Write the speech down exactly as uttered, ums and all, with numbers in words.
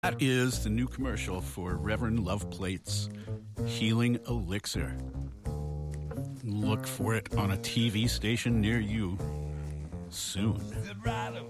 That is the new commercial for Reverend Love Plate's Healing Elixir. Look for it on a T V station near you soon.